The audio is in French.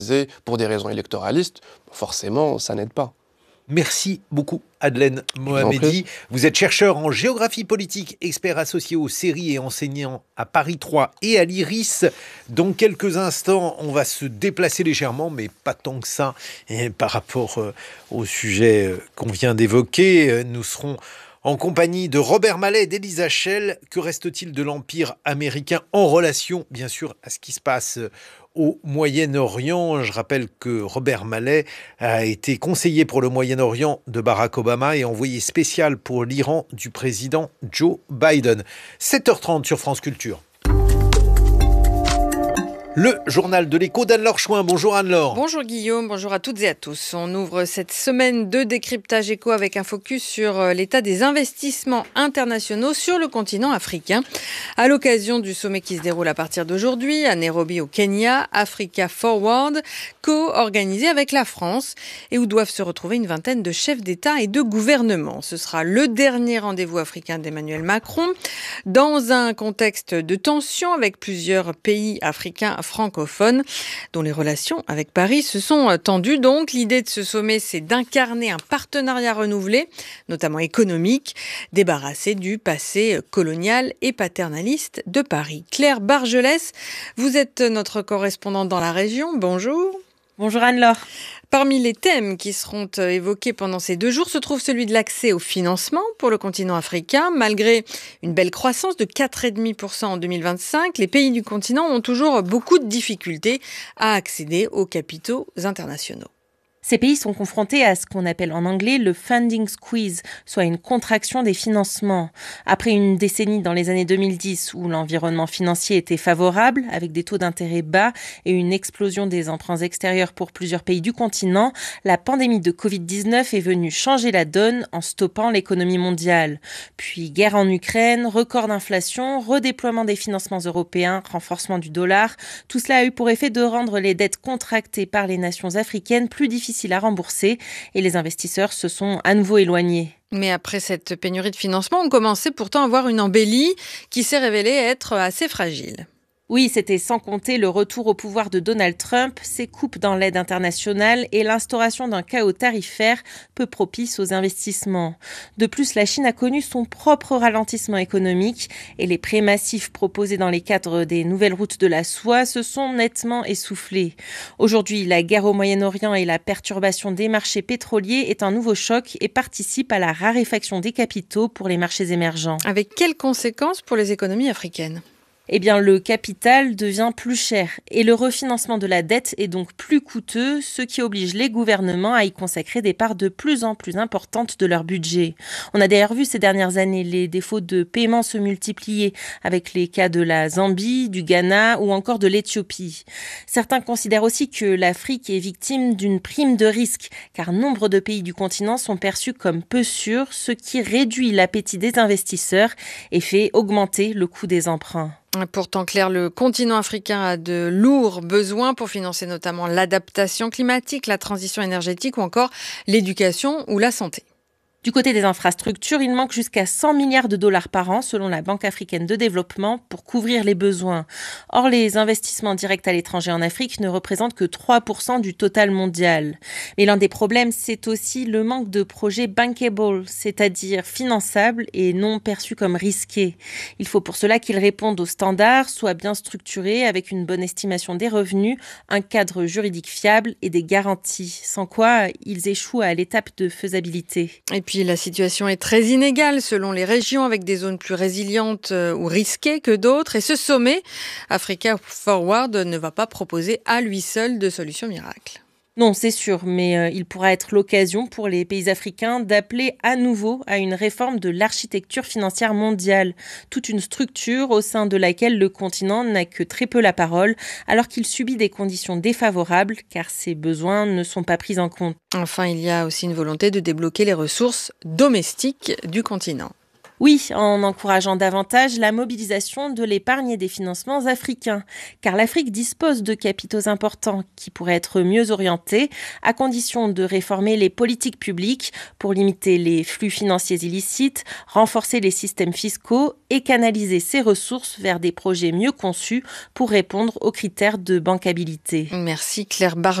pour des raisons électoralistes, forcément, ça n'aide pas. Merci beaucoup, Adlène Mohamedi. Vous êtes chercheur en géographie politique, expert associé aux séries et enseignant à Paris 3 et à l'IRIS. Dans quelques instants, on va se déplacer légèrement, mais pas tant que ça, par rapport au sujet qu'on vient d'évoquer. Nous serons en compagnie de Robert Mallet et d'Elisa Schell. Que reste-t-il de l'Empire américain en relation, bien sûr, à ce qui se passe au Moyen-Orient? Je rappelle que Robert Mallet a été conseiller pour le Moyen-Orient de Barack Obama et envoyé spécial pour l'Iran du président Joe Biden. 7h30 sur France Culture. Le journal de l'écho d'Anne-Laure Chouin. Bonjour Anne-Laure. Bonjour Guillaume, bonjour à toutes et à tous. On ouvre cette semaine de décryptage écho avec un focus sur l'état des investissements internationaux sur le continent africain. À l'occasion du sommet qui se déroule à partir d'aujourd'hui à Nairobi au Kenya, Africa Forward, co-organisé avec la France et où doivent se retrouver une vingtaine de chefs d'État et de gouvernement. Ce sera le dernier rendez-vous africain d'Emmanuel Macron dans un contexte de tension avec plusieurs pays africains francophones dont les relations avec Paris se sont tendues. Donc, l'idée de ce sommet, c'est d'incarner un partenariat renouvelé, notamment économique, débarrassé du passé colonial et paternaliste de Paris. Claire Bargelès, vous êtes notre correspondante dans la région. Bonjour. Bonjour Anne-Laure. Parmi les thèmes qui seront évoqués pendant ces 2 jours se trouve celui de l'accès au financement pour le continent africain. Malgré une belle croissance de 4,5% en 2025, les pays du continent ont toujours beaucoup de difficultés à accéder aux capitaux internationaux. Ces pays sont confrontés à ce qu'on appelle en anglais le funding squeeze, soit une contraction des financements. Après une décennie dans les années 2010 où l'environnement financier était favorable, avec des taux d'intérêt bas et une explosion des emprunts extérieurs pour plusieurs pays du continent, la pandémie de Covid-19 est venue changer la donne en stoppant l'économie mondiale. Puis guerre en Ukraine, record d'inflation, redéploiement des financements européens, renforcement du dollar, tout cela a eu pour effet de rendre les dettes contractées par les nations africaines plus difficiles à rembourser et les investisseurs se sont à nouveau éloignés. Mais après cette pénurie de financement, on commençait pourtant à voir une embellie qui s'est révélée être assez fragile. Oui, c'était sans compter le retour au pouvoir de Donald Trump, ses coupes dans l'aide internationale et l'instauration d'un chaos tarifaire peu propice aux investissements. De plus, la Chine a connu son propre ralentissement économique et les prêts massifs proposés dans les cadres des nouvelles routes de la soie se sont nettement essoufflés. Aujourd'hui, la guerre au Moyen-Orient et la perturbation des marchés pétroliers est un nouveau choc et participe à la raréfaction des capitaux pour les marchés émergents. Avec quelles conséquences pour les économies africaines ? Eh bien, le capital devient plus cher et le refinancement de la dette est donc plus coûteux, ce qui oblige les gouvernements à y consacrer des parts de plus en plus importantes de leur budget. On a d'ailleurs vu ces dernières années les défauts de paiement se multiplier avec les cas de la Zambie, du Ghana ou encore de l'Éthiopie. Certains considèrent aussi que l'Afrique est victime d'une prime de risque, car nombre de pays du continent sont perçus comme peu sûrs, ce qui réduit l'appétit des investisseurs et fait augmenter le coût des emprunts. Pourtant, Claire, le continent africain a de lourds besoins pour financer notamment l'adaptation climatique, la transition énergétique ou encore l'éducation ou la santé. Du côté des infrastructures, il manque jusqu'à 100 milliards de dollars par an selon la Banque africaine de développement pour couvrir les besoins. Or, les investissements directs à l'étranger en Afrique ne représentent que 3% du total mondial. Mais l'un des problèmes, c'est aussi le manque de projets bankable, c'est-à-dire finançables et non perçus comme risqués. Il faut pour cela qu'ils répondent aux standards, soient bien structurés avec une bonne estimation des revenus, un cadre juridique fiable et des garanties, sans quoi ils échouent à l'étape de faisabilité. Et puis la situation est très inégale selon les régions, avec des zones plus résilientes ou risquées que d'autres. Et ce sommet, Africa Forward, ne va pas proposer à lui seul de solution miracle. Non, c'est sûr, mais il pourra être l'occasion pour les pays africains d'appeler à nouveau à une réforme de l'architecture financière mondiale. Toute une structure au sein de laquelle le continent n'a que très peu la parole, alors qu'il subit des conditions défavorables, car ses besoins ne sont pas pris en compte. Enfin, il y a aussi une volonté de débloquer les ressources domestiques du continent. Oui, en encourageant davantage la mobilisation de l'épargne et des financements africains. Car l'Afrique dispose de capitaux importants qui pourraient être mieux orientés, à condition de réformer les politiques publiques pour limiter les flux financiers illicites, renforcer les systèmes fiscaux et canaliser ces ressources vers des projets mieux conçus pour répondre aux critères de bancabilité. Merci Claire Barjot.